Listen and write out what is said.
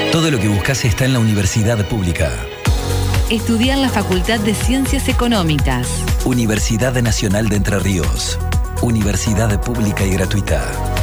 Todo lo que buscas está en la Universidad Pública. Estudia en la Facultad de Ciencias Económicas. Universidad Nacional de Entre Ríos. Universidad pública y gratuita.